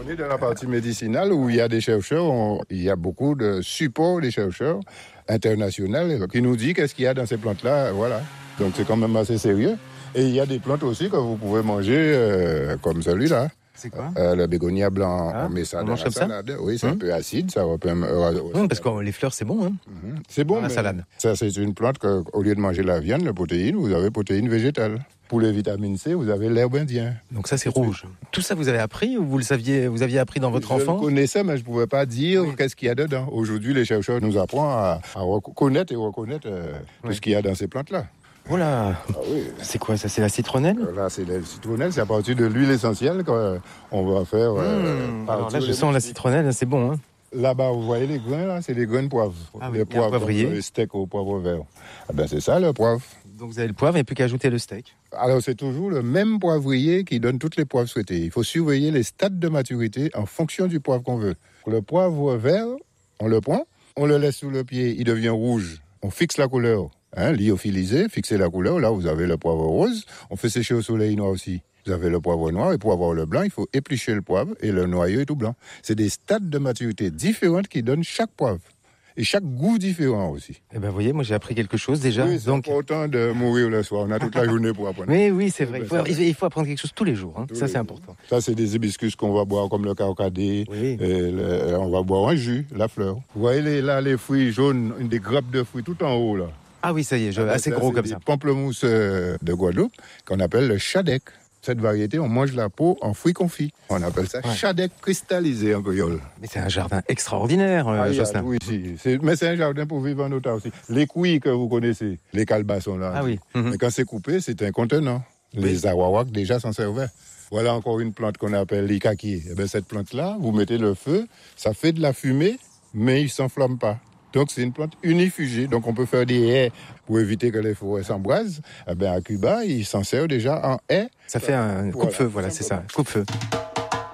On est dans la partie médicinale où il y a des chercheurs, il y a beaucoup de supports des chercheurs internationaux qui nous disent qu'est-ce qu'il y a dans ces plantes-là. Voilà. Donc c'est quand même assez sérieux. Et il y a des plantes aussi que vous pouvez manger comme celui-là. C'est quoi le bégonia blanc, on met ça dans la salade. Oui, c'est un peu acide, ça va parce que les fleurs, c'est bon. Hein. C'est bon, dans la salade. Ça, c'est une plante qu'au lieu de manger la viande, la protéine, vous avez protéine végétale. Pour les vitamines C, vous avez l'herbe indienne. Donc ça, c'est rouge. Tout ça, vous avez appris ou vous aviez appris dans votre enfance? Je connaissais, mais je ne pouvais pas dire qu'est-ce qu'il y a dedans. Aujourd'hui, les chercheurs nous apprennent à reconnaître tout ce qu'il y a dans ces plantes-là. Voilà. Oui. C'est quoi ça? C'est la citronnelle? Là, c'est la citronnelle. C'est à partir de l'huile essentielle qu'on va faire. Alors là, je sens la citronnelle, c'est bon. Hein. Là-bas, vous voyez les grains, là, c'est des grains de poivre. Les poivres, poivrier. Le steak au poivre vert. Ah ben, c'est ça, le poivre. Donc vous avez le poivre, il n'y a plus qu'à ajouter le steak. Alors, c'est toujours le même poivrier qui donne toutes les poivres souhaitées. Il faut surveiller les stades de maturité en fonction du poivre qu'on veut. Le poivre vert, on le prend, on le laisse sous le pied, il devient rouge. On fixe la couleur. Lyophilisé, fixer la couleur. Là, vous avez le poivre rose. On fait sécher au soleil noir aussi. Vous avez le poivre noir et pour avoir le blanc, il faut éplucher le poivre et le noyau est tout blanc. C'est des stades de maturité différents qui donnent chaque poivre. Et chaque goût différent aussi. Eh ben, vous voyez, moi j'ai appris quelque chose déjà. Oui, c'est important de mourir le soir. On a toute la journée pour apprendre. Mais oui, c'est vrai. Il faut apprendre quelque chose tous les jours. Hein. Ça, c'est important. Ça, c'est des hibiscus qu'on va boire comme le carcadé. Oui. On va boire un jus, la fleur. Vous voyez les fruits jaunes, des grappes de fruits tout en haut là. Ah oui, ça y est, assez gros comme ça. Pamplemousse de Guadeloupe qu'on appelle le chadec. Cette variété, on mange la peau en fruits confits. On appelle ça chadec cristallisé en créole. Mais c'est un jardin extraordinaire, Jocelyn. Oui, mais c'est un jardin pour vivre en autarcie aussi. Les couilles que vous connaissez, les calebassons là. Ah oui. Mais quand c'est coupé, c'est un contenant. Les awawaks déjà s'en servaient. Voilà encore une plante qu'on appelle l'ikaki. Eh bien, cette plante-là, vous mettez le feu, ça fait de la fumée, mais il ne s'enflamme pas. Donc, c'est une plante unifugée. Donc, on peut faire des haies pour éviter que les forêts s'embrasent. Eh bien, à Cuba, ils s'en servent déjà en haies. Ça fait un coupe-feu, voilà, c'est ça, coupe-feu.